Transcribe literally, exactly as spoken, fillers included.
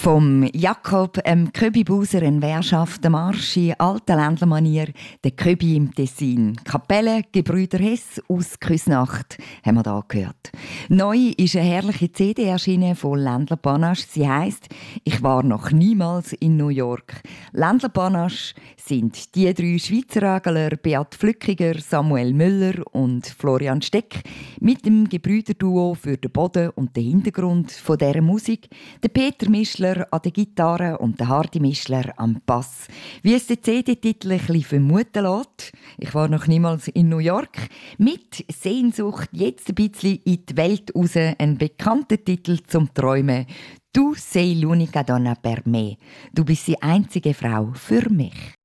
Vom Jakob ähm, Köbi Buser in Währschaft, der Marsch in alter Ländlermanier, der Köbi im Tessin. Kapelle Gebrüder Hess aus Küsnacht haben wir da gehört. Neu ist eine herrliche C D erschienen von Ländler Panache. Sie heisst «Ich war noch niemals in New York». Ländler Panache sind die drei Schweizer Agler Beat Flückiger, Samuel Müller und Florian Steck mit dem Gebrüderduo für den Boden und den Hintergrund von dieser Musik, der Peter Mischler an der Gitarre und der Hardy Mischler am Bass. Wie es der C D-Titel ein bisschen vermuten lässt, «Ich war noch niemals in New York», mit Sehnsucht jetzt ein bisschen in die Welt raus, ein bekannter Titel zum Träumen. «Tu sei l'unica donna per me». Du bist die einzige Frau für mich.